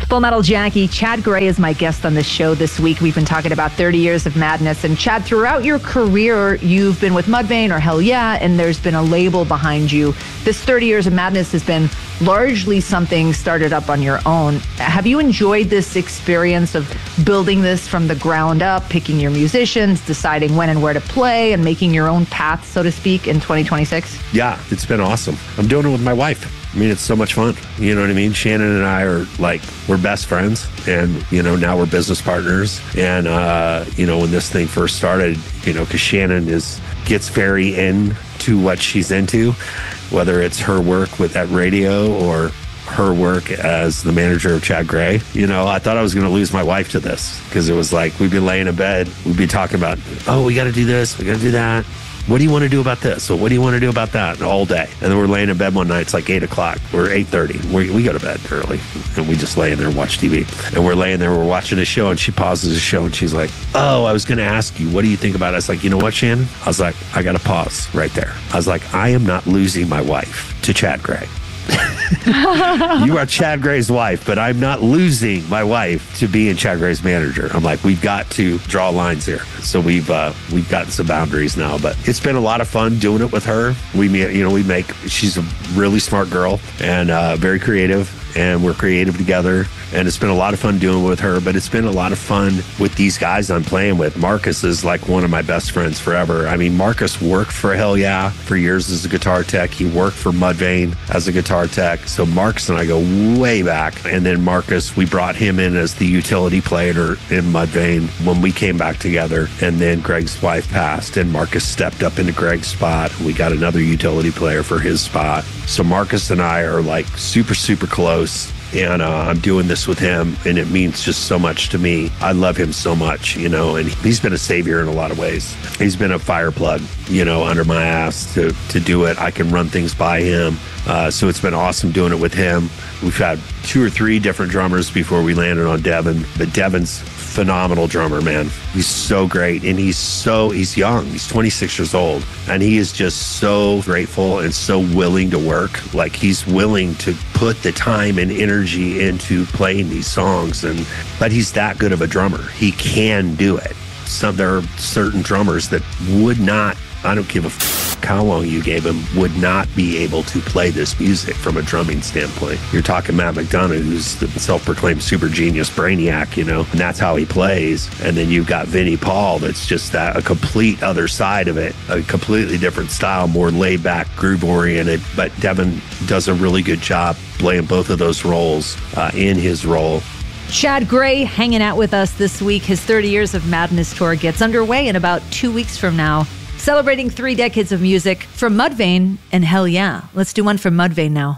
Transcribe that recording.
Full Metal Jackie, Chad Gray is my guest on the show this week. We've been talking about 30 years of madness. And Chad, throughout your career, you've been with Mudvayne or Hell Yeah, and there's been a label behind you. This 30 years of madness has been largely something started up on your own. Have you enjoyed this experience of building this from the ground up, picking your musicians, deciding when and where to play, and making your own path, so to speak, in 2026? Yeah, it's been awesome. I'm doing it with my wife. I mean, it's so much fun. You know what I mean? Shannon and I are we're best friends, and, now we're business partners. And, when this thing first started, because Shannon gets very into what she's into, whether it's her work with that radio or her work as the manager of Chad Gray. I thought I was going to lose my wife to this, because it was like, we'd be laying in bed, we'd be talking about, oh, we got to do this, we got to do that. What do you want to do about this? So what do you want to do about that? All day. And then we're laying in bed one night. It's like 8 o'clock or 8:30. We go to bed early, and we just lay in there and watch TV. And we're laying there, we're watching a show, and she pauses the show, and she's like, oh, I was going to ask you, what do you think about it? I was like, you know what, Shannon? I was like, I got to pause right there. I was like, I am not losing my wife to Chad Gray. You are Chad Gray's wife, but I'm not losing my wife to being Chad Gray's manager. I'm like, we've got to draw lines here. So we've gotten some boundaries now, but it's been a lot of fun doing it with her. She's a really smart girl and very creative, and we're creative together. And it's been a lot of fun doing it with her, but it's been a lot of fun with these guys I'm playing with. Marcus is like one of my best friends forever. I mean, Marcus worked for Hell Yeah for years as a guitar tech. He worked for Mudvayne as a guitar tech. So Marcus and I go way back. And then Marcus, we brought him in as the utility player in Mudvayne when we came back together. And then Greg's wife passed, and Marcus stepped up into Greg's spot. We got another utility player for his spot. So Marcus and I are like super, super close. And I'm doing this with him, and it means just so much to me. I love him so much, and he's been a savior in a lot of ways. He's been a fire plug, under my ass to do it. I can run things by him. So it's been awesome doing it with him. We've had 2 or 3 different drummers before we landed on Devin, but Devin's phenomenal drummer, man. He's so great, and he's young. He's 26 years old, and he is just so grateful and so willing to work. Like, he's willing to put the time and energy into playing these songs, but he's that good of a drummer. He can do it. There are certain drummers that would not, I don't give a how long you gave him, would not be able to play this music from a drumming standpoint. You're talking Matt McDonough, who's the self-proclaimed super genius brainiac, and that's how he plays. And then you've got Vinnie Paul, that's just a complete other side of it, a completely different style, more laid-back, groove-oriented. But Devin does a really good job playing both of those roles in his role. Chad Gray hanging out with us this week. His 30 Years of Madness tour gets underway in about 2 weeks from now, celebrating 3 decades of music from Mudvayne and Hell Yeah. Let's do one from Mudvayne now.